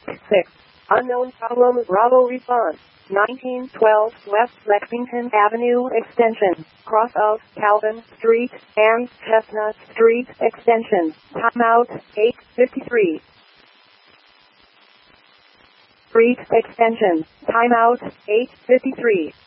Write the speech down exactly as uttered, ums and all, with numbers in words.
six. Unknown problem. Bravo response. nineteen twelve West Lexington Avenue Extension, cross of Calvin Street and Chestnut Street Extension. Timeout eight fifty-three. Street Extension. Timeout eight fifty-three.